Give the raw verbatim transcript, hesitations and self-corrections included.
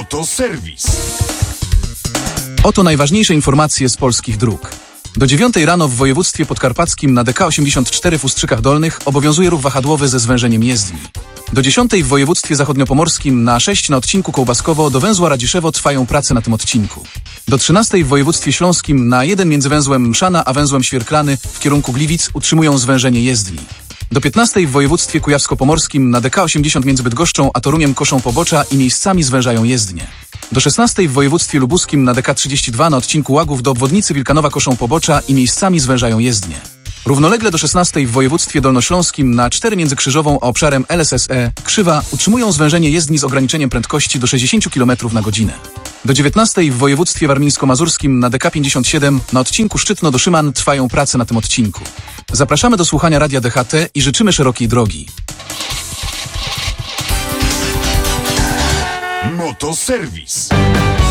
Motoserwis. Oto najważniejsze informacje z polskich dróg. Do dziewiątej rano w województwie podkarpackim na D K osiemdziesiąt cztery w Ustrzykach Dolnych obowiązuje ruch wahadłowy ze zwężeniem jezdni. Do dziesiątej w województwie zachodniopomorskim na sześć na odcinku Kołbaskowo do węzła Radziszewo trwają prace na tym odcinku. Do trzynastej w województwie śląskim na jeden między węzłem Mszana a węzłem Świerklany w kierunku Gliwic utrzymują zwężenie jezdni. Do piętnastej w województwie kujawsko-pomorskim na D K osiemdziesiąt między Bydgoszczą a Toruniem koszą pobocza i miejscami zwężają jezdnię. Do szesnastej w województwie lubuskim na D K trzydzieści dwa na odcinku Łagów do obwodnicy Wilkanowa koszą pobocza i miejscami zwężają jezdnię. Równolegle do szesnastej w województwie dolnośląskim na cztery między Krzyżową a obszarem L S S E Krzywa utrzymują zwężenie jezdni z ograniczeniem prędkości do sześćdziesiąt kilometrów na godzinę. Do dziewiętnastej w województwie warmińsko-mazurskim na D K pięćdziesiąt siedem na odcinku Szczytno do Szyman trwają prace na tym odcinku. Zapraszamy do słuchania Radia D H T i życzymy szerokiej drogi. Motoserwis.